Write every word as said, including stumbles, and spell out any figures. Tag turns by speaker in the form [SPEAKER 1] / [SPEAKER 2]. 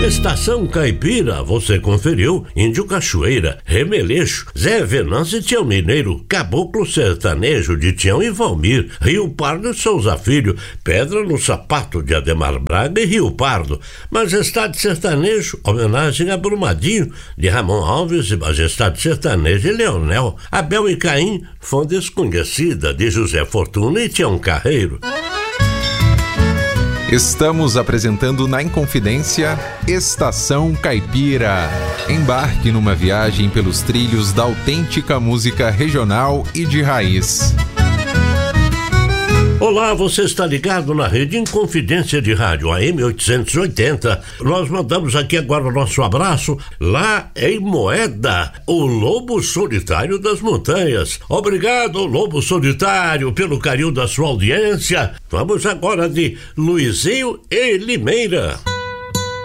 [SPEAKER 1] Estação Caipira, você conferiu Índio Cachoeira, Remeleixo, Zé Venâncio e Tião Mineiro, Caboclo Sertanejo de Tião e Valmir, Rio Pardo e Souza Filho, Pedra no Sapato de Ademar Braga e Rio Pardo, Majestade Sertanejo, homenagem a Brumadinho de Ramon Alves e Majestade Sertaneja e Leonel, Abel e Caim, Fã Desconhecida de José Fortuna e Tião Carreiro.
[SPEAKER 2] Estamos apresentando na Inconfidência Estação Caipira. Embarque numa viagem pelos trilhos da autêntica música regional e de raiz.
[SPEAKER 1] Olá, você está ligado na rede Inconfidência de Rádio A M oitocentos e oitenta. Nós mandamos aqui agora o nosso abraço lá em Moeda, o Lobo Solitário das Montanhas. Obrigado, Lobo Solitário, pelo carinho da sua audiência. Vamos agora de Luizinho e Limeira.